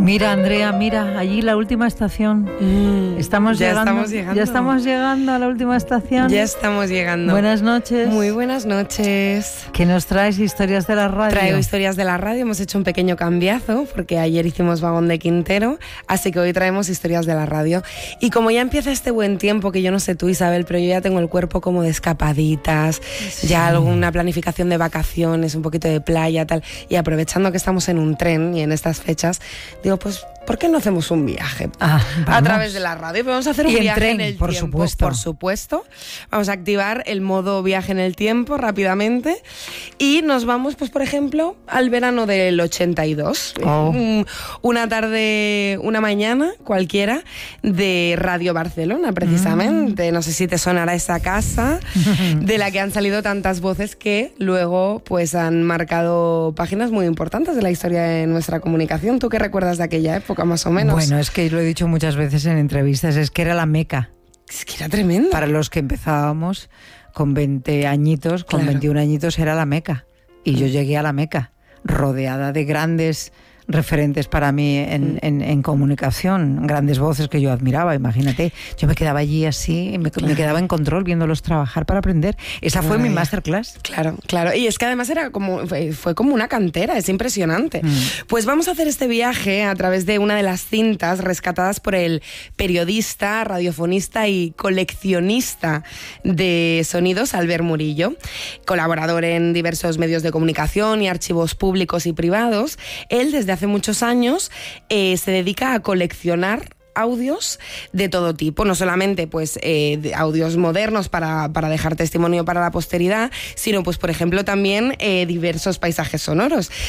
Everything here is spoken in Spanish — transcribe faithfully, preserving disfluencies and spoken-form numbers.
Mira, Andrea, mira, allí la última estación. Mm, estamos ya llegando, estamos llegando. Ya estamos llegando a la última estación. Ya estamos llegando. Buenas noches. Muy buenas noches. ¿Qué nos traes? Historias de la radio. Traigo historias de la radio. Hemos hecho un pequeño cambiazo porque ayer hicimos Vagón de Quintero, así que hoy traemos historias de la radio. Y como ya empieza este buen tiempo, que yo no sé tú, Isabel, pero yo ya tengo el cuerpo como de escapaditas, sí. ya alguna planificación de vacaciones, un poquito de playa, tal. Y aprovechando que estamos en un tren y en estas fechas, digo, pues, ¿por qué no hacemos un viaje ah, a través de la radio? Pues vamos a hacer un y viaje en, tren, en el por tiempo, supuesto. por supuesto. Vamos a activar el modo viaje en el tiempo rápidamente y nos vamos, pues por ejemplo, al verano del ochenta y dos. Oh. Una tarde, una mañana cualquiera de Radio Barcelona, precisamente. Mm. No sé si te sonará esa casa de la que han salido tantas voces que luego pues han marcado páginas muy importantes de la historia de nuestra comunicación. ¿Tú qué recuerdas de aquella época, más o menos? Bueno, es que lo he dicho muchas veces en entrevistas, es que era la meca. Es que era tremendo. Para los que empezábamos con veinte añitos, con claro. veintiún añitos era la meca. Y yo llegué a la meca, rodeada de grandes referentes para mí en, en, en comunicación, grandes voces que yo admiraba, imagínate. Yo me quedaba allí así, y me, claro. me quedaba en control viéndolos trabajar para aprender. Esa fue Ay. mi masterclass. Claro, claro. Y es que además era como, fue, fue como una cantera, es impresionante. Mm. Pues vamos a hacer este viaje a través de una de las cintas rescatadas por el periodista, radiofonista y coleccionista de sonidos, Albert Murillo, colaborador en diversos medios de comunicación y archivos públicos y privados. Él, desde hace muchos años eh, se dedica a coleccionar audios de todo tipo, no solamente pues eh, de audios modernos para, para dejar testimonio para la posteridad, sino pues por ejemplo también eh, diversos paisajes sonoros.